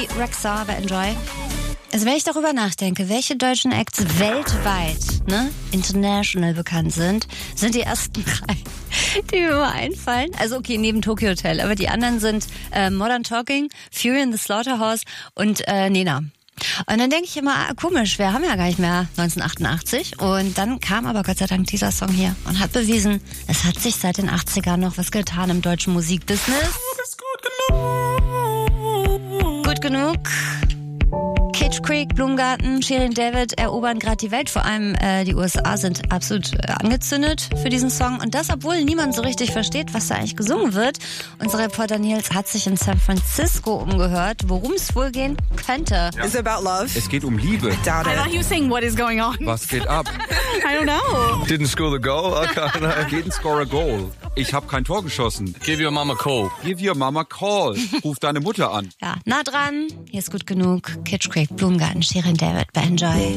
Bibi Rexha bei Enjoy. Also wenn ich darüber nachdenke, welche deutschen Acts weltweit, international bekannt sind die ersten 3, die mir mal einfallen. Also okay, neben Tokyo Hotel, aber die anderen sind Modern Talking, Fury in the Slaughterhouse und Nena. Und dann denke ich immer, komisch, wir haben ja gar nicht mehr 1988. Und dann kam aber Gott sei Dank dieser Song hier und hat bewiesen, es hat sich seit den 80ern noch was getan im deutschen Musikbusiness. Du bist gut genug. Gut genug. Kitsch Creek, Blumengarten, Shirin David erobern gerade die Welt. Vor allem die USA sind absolut angezündet für diesen Song. Und das, obwohl niemand so richtig versteht, was da eigentlich gesungen wird. Unser Reporter Nils hat sich in San Francisco umgehört, worum es wohl gehen könnte. Ja. Is it about love? Es geht um Liebe. I doubt I it. thought he was saying, what is going on? Was geht ab? I don't know. Didn't score the goal? Okay. Didn't score a goal. Ich habe kein Tor geschossen. Give your mama a call. Give your mama a call. Ruf deine Mutter an. Ja, nah dran. Hier ist gut genug. Kitsch Creek, Blumengarten, Shirin David bei Enjoy.